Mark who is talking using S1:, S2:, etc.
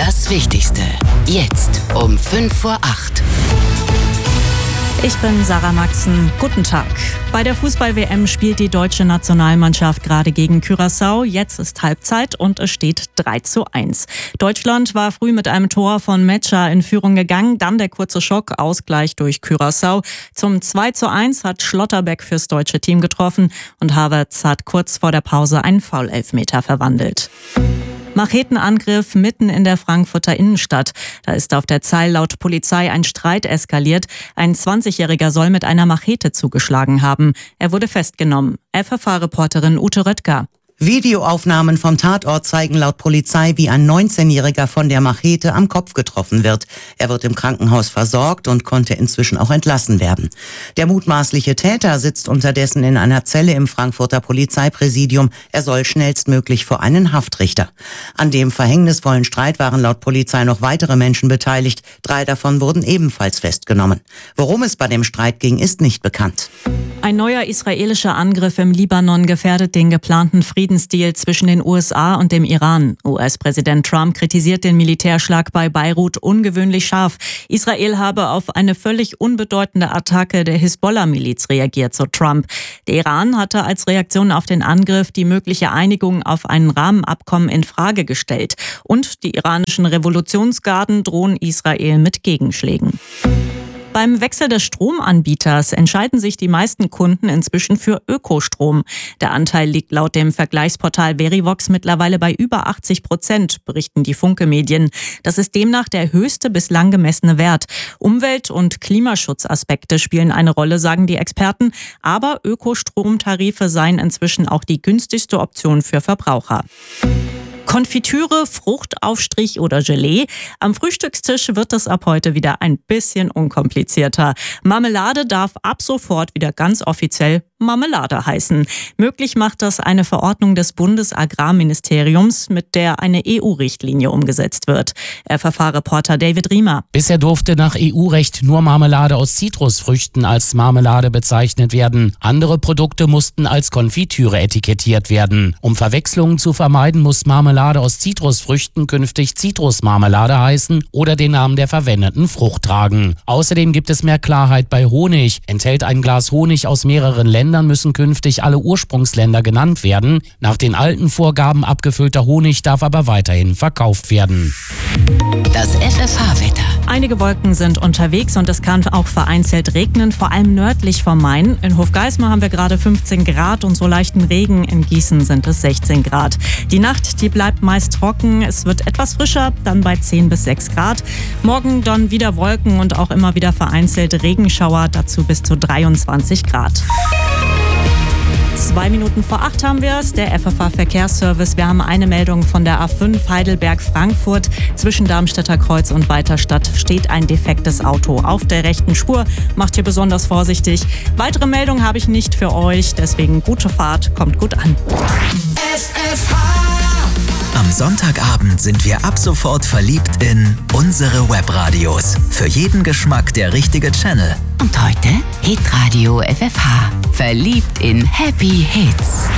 S1: Das Wichtigste. Jetzt um 7:55.
S2: Ich bin Sarah Maxen. Guten Tag. Bei der Fußball-WM spielt die deutsche Nationalmannschaft gerade gegen Curaçao. Jetzt ist Halbzeit und es steht 3:1. Deutschland war früh mit einem Tor von Mecha in Führung gegangen. Dann der kurze Schock, Ausgleich durch Curaçao. Zum 2:1 hat Schlotterbeck fürs deutsche Team getroffen und Havertz hat kurz vor der Pause einen Foul-Elfmeter verwandelt. Machetenangriff mitten in der Frankfurter Innenstadt. Da ist auf der Zeil laut Polizei ein Streit eskaliert. Ein 20-Jähriger soll mit einer Machete zugeschlagen haben. Er wurde festgenommen. FFH-Reporterin Ute Röttger.
S3: Videoaufnahmen vom Tatort zeigen laut Polizei, wie ein 19-Jähriger von der Machete am Kopf getroffen wird. Er wird im Krankenhaus versorgt und konnte inzwischen auch entlassen werden. Der mutmaßliche Täter sitzt unterdessen in einer Zelle im Frankfurter Polizeipräsidium. Er soll schnellstmöglich vor einen Haftrichter. An dem verhängnisvollen Streit waren laut Polizei noch weitere Menschen beteiligt. 3 davon wurden ebenfalls festgenommen. Worum es bei dem Streit ging, ist nicht bekannt.
S2: Ein neuer israelischer Angriff im Libanon gefährdet den geplanten Friedensdeal zwischen den USA und dem Iran. US-Präsident Trump kritisiert den Militärschlag bei Beirut ungewöhnlich scharf. Israel habe auf eine völlig unbedeutende Attacke der Hisbollah-Miliz reagiert, so Trump. Der Iran hatte als Reaktion auf den Angriff die mögliche Einigung auf ein Rahmenabkommen in Frage gestellt. Und die iranischen Revolutionsgarden drohen Israel mit Gegenschlägen. Beim Wechsel des Stromanbieters entscheiden sich die meisten Kunden inzwischen für Ökostrom. Der Anteil liegt laut dem Vergleichsportal Verivox mittlerweile bei über 80%, berichten die Funke-Medien. Das ist demnach der höchste bislang gemessene Wert. Umwelt- und Klimaschutzaspekte spielen eine Rolle, sagen die Experten. Aber Ökostromtarife seien inzwischen auch die günstigste Option für Verbraucher. Konfitüre, Fruchtaufstrich oder Gelee. Am Frühstückstisch wird es ab heute wieder ein bisschen unkomplizierter. Marmelade darf ab sofort wieder ganz offiziell Marmelade heißen. Möglich macht das eine Verordnung des Bundesagrarministeriums, mit der eine EU-Richtlinie umgesetzt wird. FFH-Reporter David Riemer.
S4: Bisher durfte nach EU-Recht nur Marmelade aus Zitrusfrüchten als Marmelade bezeichnet werden. Andere Produkte mussten als Konfitüre etikettiert werden. Um Verwechslungen zu vermeiden, muss Marmelade aus Zitrusfrüchten künftig Zitrusmarmelade heißen oder den Namen der verwendeten Frucht tragen. Außerdem gibt es mehr Klarheit bei Honig. Enthält ein Glas Honig aus mehreren Ländern, müssen künftig alle Ursprungsländer genannt werden. Nach den alten Vorgaben abgefüllter Honig darf aber weiterhin verkauft werden.
S1: Das FFH-Wetter.
S2: Einige Wolken sind unterwegs und es kann auch vereinzelt regnen, vor allem nördlich vom Main. In Hofgeismar haben wir gerade 15 Grad und so leichten Regen. In Gießen sind es 16 Grad. Die Nacht, die bleibt meist trocken. Es wird etwas frischer, dann bei 10 bis 6 Grad. Morgen dann wieder Wolken und auch immer wieder vereinzelt Regenschauer, dazu bis zu 23 Grad. 2 Minuten vor 8 haben wir es, der FFH-Verkehrsservice. Wir haben eine Meldung von der A5 Heidelberg-Frankfurt. Zwischen Darmstädter Kreuz und Weiterstadt steht ein defektes Auto auf der rechten Spur. Macht hier besonders vorsichtig. Weitere Meldungen habe ich nicht für euch, deswegen gute Fahrt, kommt gut an.
S5: Am Sonntagabend sind wir ab sofort verliebt in unsere Webradios. Für jeden Geschmack der richtige Channel.
S1: Und heute Hitradio FFH. Verliebt in Happy Hits.